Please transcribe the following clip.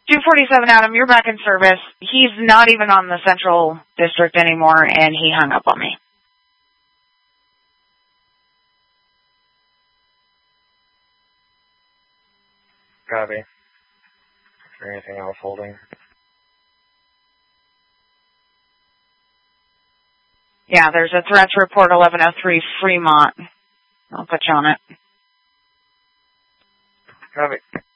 247, Adam, you're back in service. He's not even on the Central District anymore, and he hung up on me. Copy. Is there anything else holding? Yeah, there's a threat to report 1103 Fremont. I'll put you on it. Copy.